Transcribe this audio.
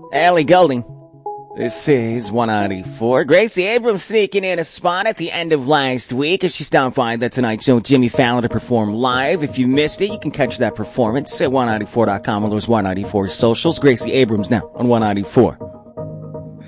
Ellie Goulding. This is 194. Gracie Abrams sneaking in a spot at the end of last week as she stopped by the Tonight Show Jimmy Fallon to perform live. If you missed it, you can catch that performance at 194.com or those 194 socials. Gracie Abrams now on 194.